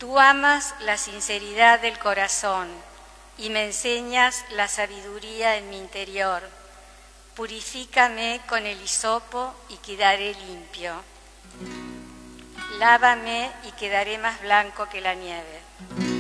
Tú amas la sinceridad del corazón y me enseñas la sabiduría en mi interior. Purifícame con el hisopo y quedaré limpio. Lávame y quedaré más blanco que la nieve.